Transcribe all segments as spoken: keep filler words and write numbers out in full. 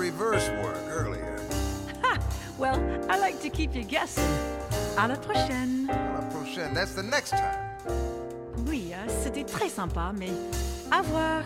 reverse work earlier. Ha! Well, I like to keep you guessing. À la prochaine. À la prochaine. That's the next time. Oui, hein, c'était très sympa, mais au revoir.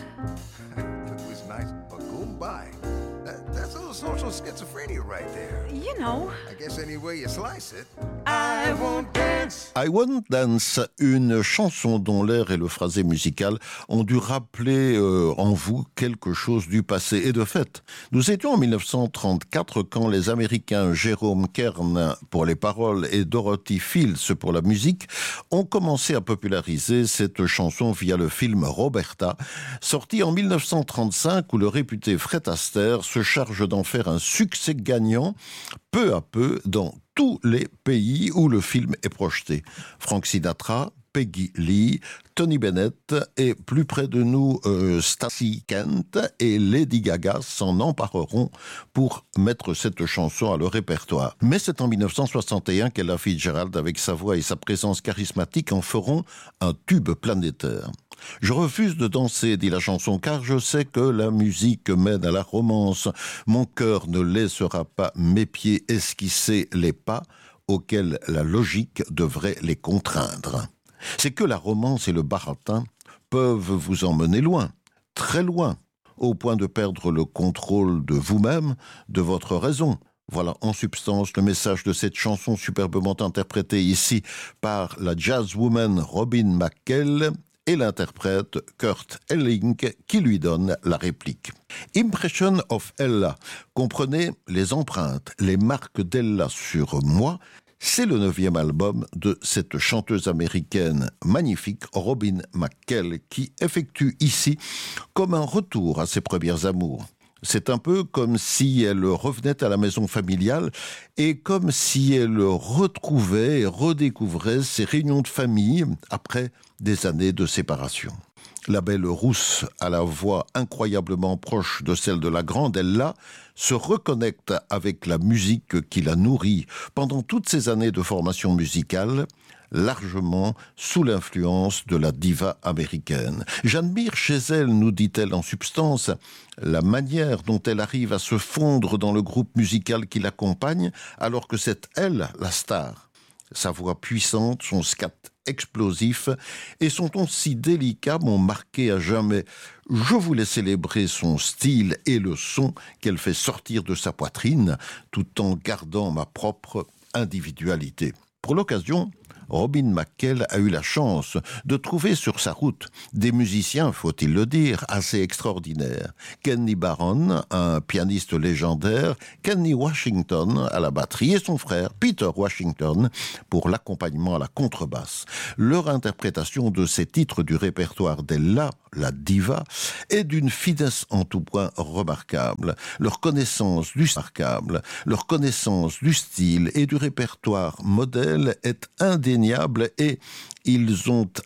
It was nice, but goodbye. That, that's a little social schizophrenia right there. You know. I guess any way you slice it. I won't dance. I Won't Dance, une chanson dont l'air et le phrasé musical ont dû rappeler euh, en vous quelque chose du passé. Et de fait, nous étions en mille neuf cent trente-quatre quand les Américains Jérôme Kern pour les paroles et Dorothy Fields pour la musique ont commencé à populariser cette chanson via le film Roberta, sorti en mille neuf cent trente-cinq où le réputé Fred Astaire se charge d'en faire un succès gagnant peu à peu dans tous les pays où le film est projeté. Frank Sinatra, Peggy Lee, Tony Bennett et plus près de nous, euh, Stacey Kent et Lady Gaga s'en empareront pour mettre cette chanson à leur répertoire. Mais c'est en mille neuf cent soixante et un qu'Ella Fitzgerald, avec sa voix et sa présence charismatique, en feront un tube planétaire. Je refuse de danser, dit la chanson, car je sais que la musique mène à la romance. Mon cœur ne laissera pas mes pieds esquisser les pas auxquels la logique devrait les contraindre. C'est que la romance et le baratin peuvent vous emmener loin, très loin, au point de perdre le contrôle de vous-même, de votre raison. Voilà en substance le message de cette chanson superbement interprétée ici par la jazzwoman Robin McKell et l'interprète Kurt Elling qui lui donne la réplique. Impression of Ella, comprenez les empreintes, les marques d'Ella sur moi. C'est le neuvième album de cette chanteuse américaine magnifique, Robin McKell, qui effectue ici comme un retour à ses premières amours. C'est un peu comme si elle revenait à la maison familiale et comme si elle retrouvait et redécouvrait ses réunions de famille après des années de séparation. La belle rousse, à la voix incroyablement proche de celle de la grande Ella, se reconnecte avec la musique qui la nourrit pendant toutes ces années de formation musicale, largement sous l'influence de la diva américaine. J'admire chez elle, nous dit-elle en substance, la manière dont elle arrive à se fondre dans le groupe musical qui l'accompagne, alors que c'est elle, la star. Sa voix puissante, son scat explosif et son ton si délicat m'ont marqué à jamais. Je voulais célébrer son style et le son qu'elle fait sortir de sa poitrine, tout en gardant ma propre individualité. Pour l'occasion, Robin McKell a eu la chance de trouver sur sa route des musiciens, faut-il le dire, assez extraordinaires. Kenny Barron, un pianiste légendaire, Kenny Washington à la batterie et son frère Peter Washington pour l'accompagnement à la contrebasse. Leur interprétation de ces titres du répertoire d'Ella, la diva, est d'une finesse en tout point remarquable. Leur connaissance du remarquable, leur connaissance du style et du répertoire modèle est indéniable et ils ont